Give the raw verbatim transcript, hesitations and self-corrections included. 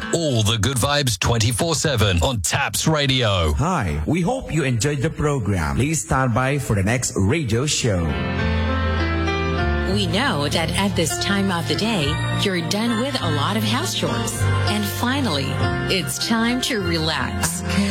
All the good vibes twenty-four seven on Taps Radio. Hi, we hope you enjoyed the program. Please stand by for the next radio show. We know that at this time of the day, you're done with a lot of house chores. And finally, it's time to relax.